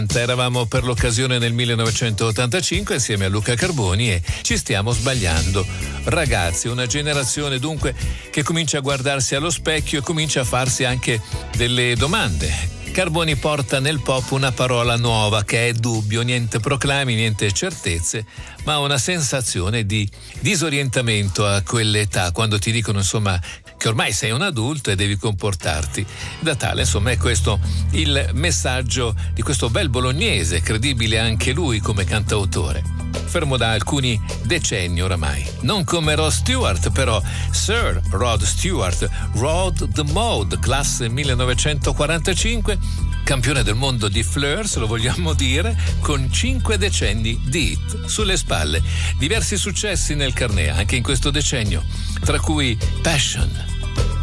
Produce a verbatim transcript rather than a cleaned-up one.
Eravamo per l'occasione nel millenovecentottantacinque insieme a Luca Carboni e ci stiamo sbagliando. Ragazzi, una generazione dunque che comincia a guardarsi allo specchio e comincia a farsi anche delle domande. Carboni porta nel pop una parola nuova che è dubbio, niente proclami, niente certezze, ma una sensazione di disorientamento a quell'età, quando ti dicono insomma che ormai sei un adulto e devi comportarti da tale. Insomma, è questo il messaggio di questo bel bolognese, credibile anche lui come cantautore, fermo da alcuni decenni oramai. Non come Rod Stewart, però Sir Rod Stewart, Rod the Mode, classe millenovecentoquarantacinque, campione del mondo di Fleur, se lo vogliamo dire, con cinque decenni di hit sulle spalle. Diversi successi nel carnet anche in questo decennio, tra cui Passion.